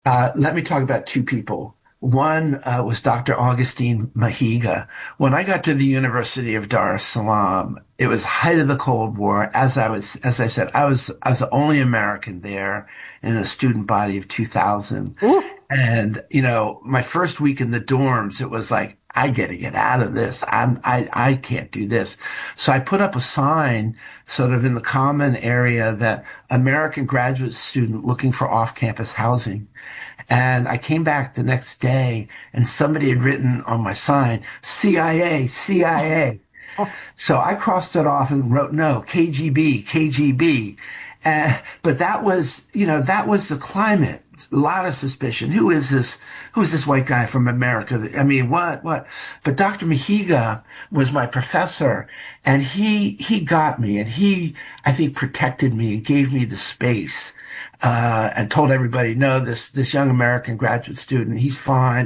Let me talk about two people. One was Dr. Augustine Mahiga. When I got to the University of Dar es Salaam, it was height of the Cold War. As I said, I was the only American there in a student body of 2,000. Ooh. And, my first week in the dorms, it was like, I gotta get out of this. I can't do this. So I put up a sign sort of in the common area that American graduate student looking for off-campus housing. And I came back the next day and somebody had written on my sign, CIA, CIA. So I crossed it off and wrote, no, KGB, KGB. But that was the climate. A lot of suspicion. Who is this? Who is this white guy from America? I mean, what? But Dr. Mahiga was my professor and he got me and I think, protected me and gave me the space. And told everybody, no, this young American graduate student, he's fine.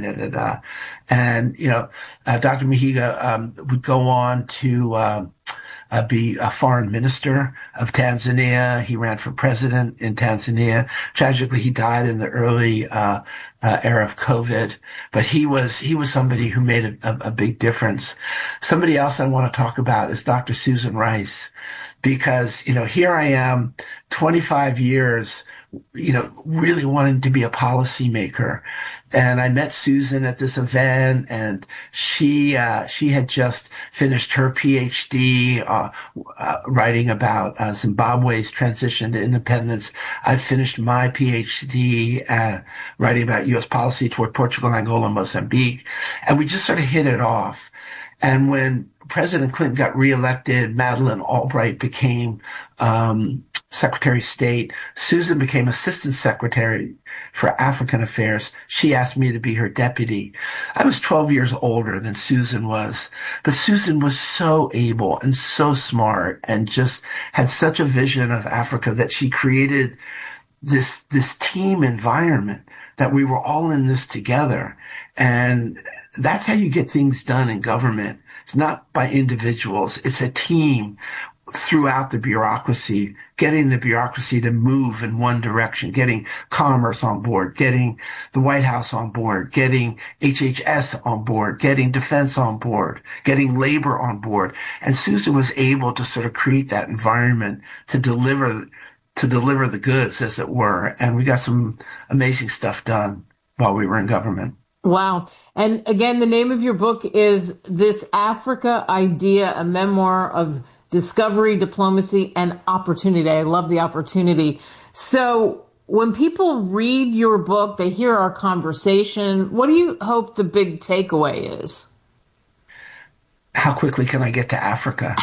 And Dr. Mahiga, would go on to, be a foreign minister of Tanzania. He ran for president in Tanzania. Tragically, he died in the early era of COVID, but he was somebody who made a big difference. Somebody else I want to talk about is Dr. Susan Rice, because here I am, 25 years, really wanting to be a policymaker. And I met Susan at this event and she had just finished her PhD, writing about Zimbabwe's transition to independence. I'd finished my PhD, writing about U.S. policy toward Portugal, Angola, Mozambique. And we just sort of hit it off. And when President Clinton got reelected, Madeleine Albright became Secretary of State. Susan became Assistant Secretary for African Affairs. She asked me to be her deputy. I was 12 years older than Susan was, but Susan was so able and so smart and just had such a vision of Africa that she created this team environment that we were all in this together. And that's how you get things done in government. It's not by individuals. It's a team throughout the bureaucracy, getting the bureaucracy to move in one direction, getting Commerce on board, getting the White House on board, getting HHS on board, getting Defense on board, getting labor on board. And Susan was able to sort of create that environment to deliver the goods, as it were. And we got some amazing stuff done while we were in government. Wow. And again, the name of your book is This Africa Idea, a memoir of discovery, diplomacy, and opportunity. I love the opportunity. So when people read your book, they hear our conversation, what do you hope the big takeaway is? How quickly can I get to Africa?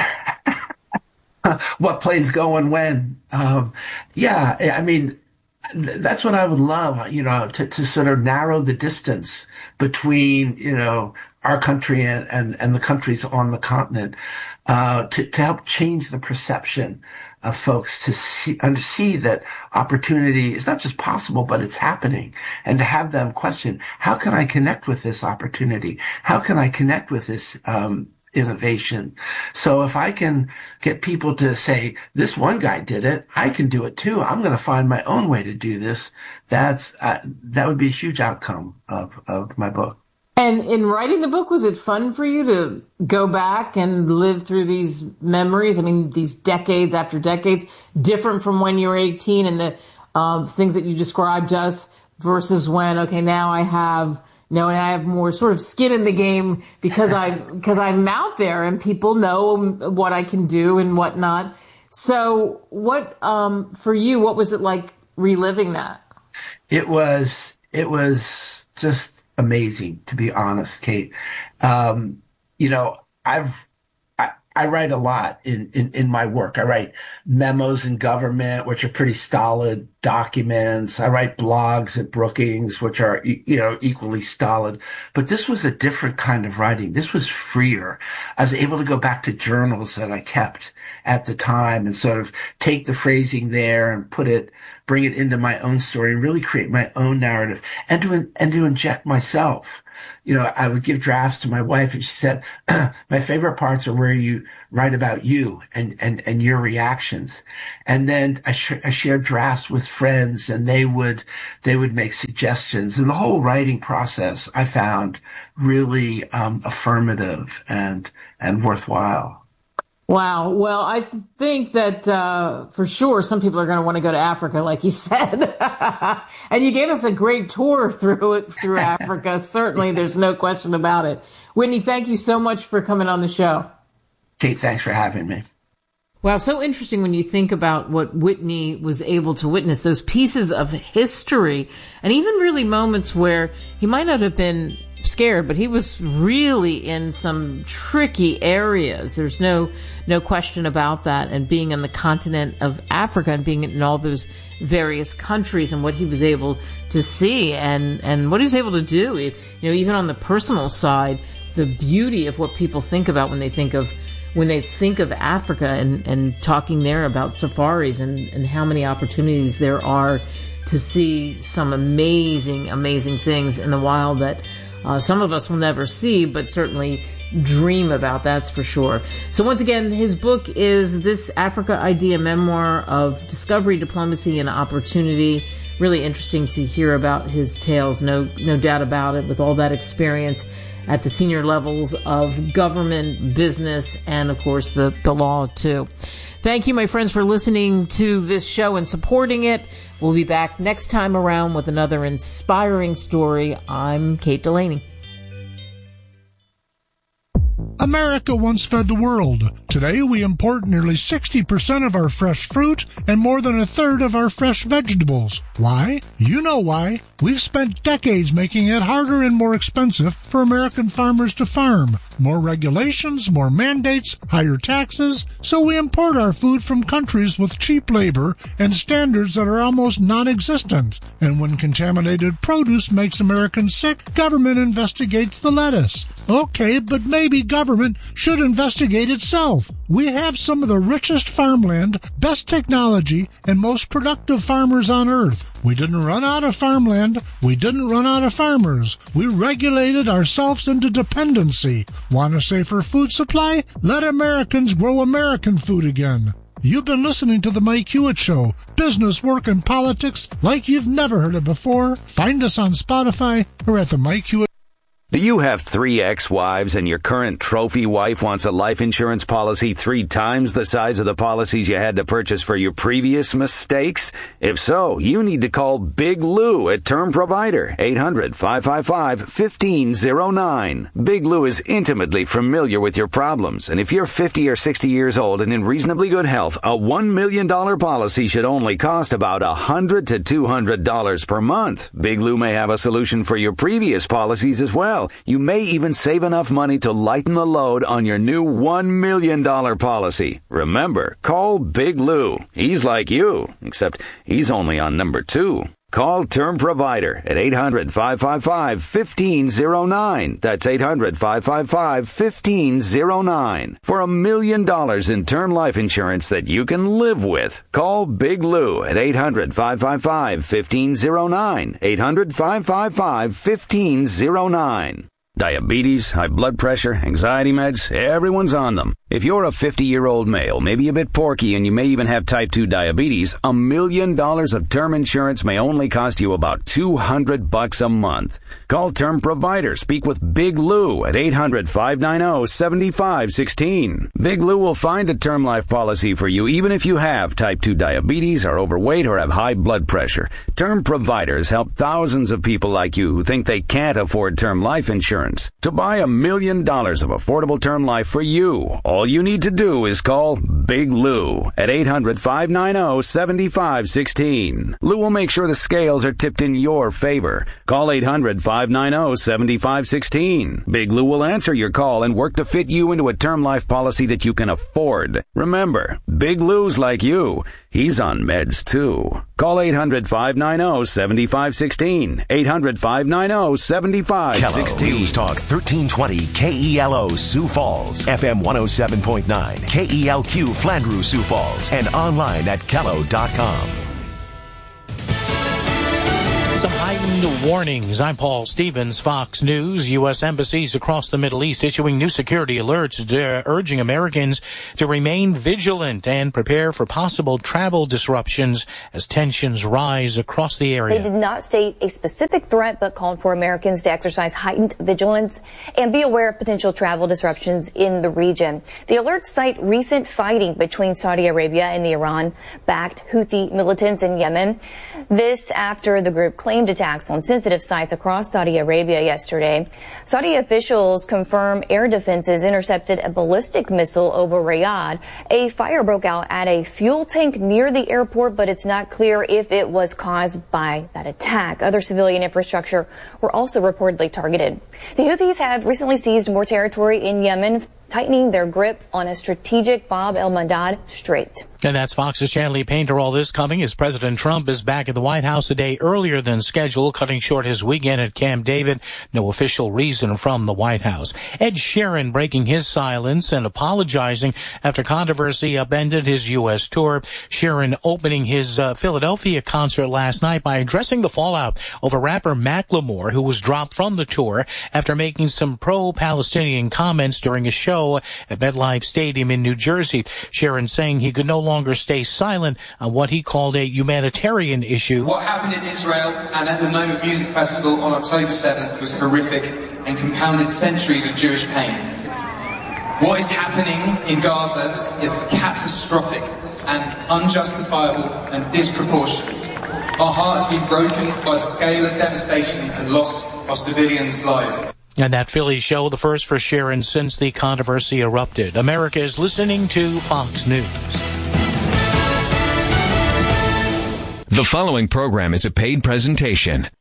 What plane's going when? Yeah, I mean, that's what I would love, to sort of narrow the distance between, our country and the countries on the continent, to help change the perception of folks to see that opportunity is not just possible, but it's happening. And to have them question, how can I connect with this opportunity? How can I connect with this, innovation? So if I can get people to say, this one guy did it, I can do it too. I'm going to find my own way to do this. That would be a huge outcome of my book. And in writing the book, was it fun for you to go back and live through these memories? I mean, these decades after decades, different from when you were 18 and the things that you described to us versus when, okay, now I have and I have more sort of skin in the game because I'm out there and people know what I can do and whatnot. So what, for you, what was it like reliving that? It was just amazing, to be honest, Kate. I write a lot in my work. I write memos in government, which are pretty stolid documents. I write blogs at Brookings, which are, equally stolid. But this was a different kind of writing. This was freer. I was able to go back to journals that I kept at the time and sort of take the phrasing there and put it bring it into my own story and really create my own narrative and to inject myself. I would give drafts to my wife and she said, my favorite parts are where you write about you and your reactions. And then I shared drafts with friends and they would make suggestions. And the whole writing process I found really affirmative and worthwhile. Wow. Well, I think that for sure some people are going to want to go to Africa, like you said. And you gave us a great tour through Africa. Certainly, there's no question about it. Whitney, thank you so much for coming on the show. Kate, thanks for having me. Wow, so interesting when you think about what Whitney was able to witness, those pieces of history, and even really moments where he might not have been scared, but he was really in some tricky areas. There's no question about that. And being on the continent of Africa and being in all those various countries and what he was able to see and what he was able to do, even on the personal side, the beauty of what people think about when they think of Africa and talking there about safaris and how many opportunities there are to see some amazing, amazing things in the wild that some of us will never see, but certainly dream about, that's for sure. So once again, his book is This Africa Idea, Memoir of Discovery, Diplomacy, and Opportunity. Really interesting to hear about his tales, no doubt about it, with all that experience at the senior levels of government, business, and of course the law too. Thank you, my friends, for listening to this show and supporting it. We'll be back next time around with another inspiring story. I'm Kate Delaney. America once fed the world. Today we import nearly 60% of our fresh fruit and more than a third of our fresh vegetables. Why? You know why. We've spent decades making it harder and more expensive for American farmers to farm. More regulations, more mandates, higher taxes, so we import our food from countries with cheap labor and standards that are almost non-existent. And when contaminated produce makes Americans sick, government investigates the lettuce. Okay, but maybe government should investigate itself. We have some of the richest farmland, best technology, and most productive farmers on earth. We didn't run out of farmland. We didn't run out of farmers. We regulated ourselves into dependency. Want a safer food supply? Let Americans grow American food again. You've been listening to The Mike Hewitt Show. Business, work, and politics like you've never heard it before. Find us on Spotify or at the Mike Hewitt. Do you have 3 ex-wives and your current trophy wife wants a life insurance policy 3 times the size of the policies you had to purchase for your previous mistakes? If so, you need to call Big Lou at Term Provider, 800-555-1509. Big Lou is intimately familiar with your problems, and if you're 50 or 60 years old and in reasonably good health, a $1 million policy should only cost about $100 to $200 per month. Big Lou may have a solution for your previous policies as well. You may even save enough money to lighten the load on your new $1 million policy. Remember, call Big Lou. He's like you, except he's only on number 2. Call Term Provider at 800-555-1509. That's 800-555-1509. For $1 million in term life insurance that you can live with. Call Big Lou at 800-555-1509. 800-555-1509. Diabetes, high blood pressure, anxiety meds, everyone's on them. If you're a 50-year-old male, maybe a bit porky, and you may even have type 2 diabetes, $1 million of term insurance may only cost you about $200 a month. Call Term Provider. Speak with Big Lou at 800-590-7516. Big Lou will find a term life policy for you even if you have type 2 diabetes, are overweight, or have high blood pressure. Term Providers help thousands of people like you who think they can't afford term life insurance. To buy $1 million of affordable term life for you, all you need to do is call Big Lou at 800-590-7516. Lou will make sure the scales are tipped in your favor. Call 800-590-7516. Big Lou will answer your call and work to fit you into a term life policy that you can afford. Remember, Big Lou's like you. He's on meds too. Call 800-590-7516. 800-590-7516. Kello News Talk 1320 KELO Sioux Falls, FM 107.9 KELQ Flandreau Sioux Falls, and online at Kello.com. Some heightened warnings. I'm Paul Stevens, Fox News. U.S. embassies across the Middle East issuing new security alerts urging Americans to remain vigilant and prepare for possible travel disruptions as tensions rise across the area. They did not state a specific threat, but called for Americans to exercise heightened vigilance and be aware of potential travel disruptions in the region. The alerts cite recent fighting between Saudi Arabia and the Iran-backed Houthi militants in Yemen. This after the group claimed attacks on sensitive sites across Saudi Arabia yesterday. Saudi officials confirm air defenses intercepted a ballistic missile over Riyadh. A fire broke out at a fuel tank near the airport, but it's not clear if it was caused by that attack. Other civilian infrastructure were also reportedly targeted. The Houthis have recently seized more territory in Yemen, tightening their grip on a strategic Bab el-Mandab Strait. And that's Fox's Chanley Painter. All this coming as President Trump is back at the White House a day earlier than scheduled, cutting short his weekend at Camp David. No official reason from the White House. Ed Sheeran breaking his silence and apologizing after controversy upended his U.S. tour. Sheeran opening his Philadelphia concert last night by addressing the fallout over rapper Macklemore, who was dropped from the tour after making some pro-Palestinian comments during a show at MetLife Stadium in New Jersey. Sheeran saying he could no longer stay silent on what he called a humanitarian issue. What happened in Israel and at the Noma Music Festival on October 7th was horrific and compounded centuries of Jewish pain. What is happening in Gaza is catastrophic and unjustifiable and disproportionate. Our heart has been broken by the scale of devastation and loss of civilians' lives. And that Philly show, the first for Sheeran since the controversy erupted. America is listening to Fox News. The following program is a paid presentation.